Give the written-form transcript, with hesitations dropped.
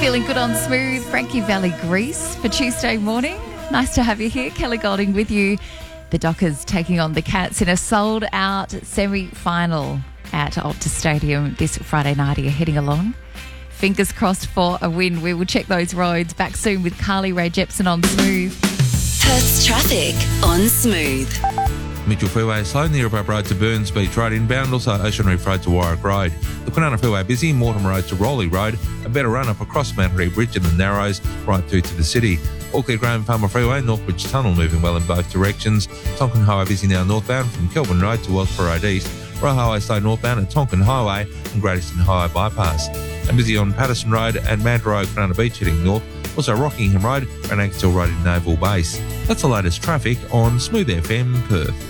Feeling good on Smooth, Frankie Valley Grease for Tuesday morning. Nice to have you here. Kelly Golding with you. The Dockers taking on the Cats in a sold-out semi-final at Optus Stadium this Friday night. Are you heading along? Fingers crossed for a win. We will check those roads. Back soon with Carly Rae Jepsen on Smooth. Perth's traffic on Smooth. Mitchell Freeway slow near Above Road to Burns Beach Road inbound, also Ocean Reef Road to Warwick Road. The Kwinana Freeway busy, Mortimer Road to Rowley Road, a better run up across Mount Reed Bridge and the Narrows right through to the city. Auckland Graham Farmer Freeway, Northbridge Tunnel moving well in both directions. Tonkin Highway busy now northbound from Kelvin Road to Wellsborough Road East. Royal Highway slow northbound at Tonkin Highway and Great Eastern Highway Bypass. And busy on Patterson Road and Manta Road, Kwinana Beach heading north. Also Rockingham Road and Ankshill Road in Naval Base. That's the latest traffic on Smooth FM Perth.